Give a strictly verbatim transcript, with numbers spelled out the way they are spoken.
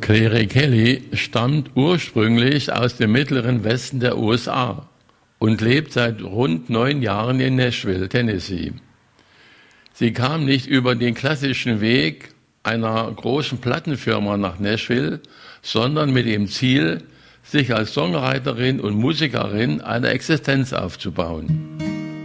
Claire Kelly stammt ursprünglich aus dem mittleren Westen der U S A und lebt seit rund neun Jahren in Nashville, Tennessee. Sie kam nicht über den klassischen Weg einer großen Plattenfirma nach Nashville, sondern mit dem Ziel, sich als Songwriterin und Musikerin eine Existenz aufzubauen.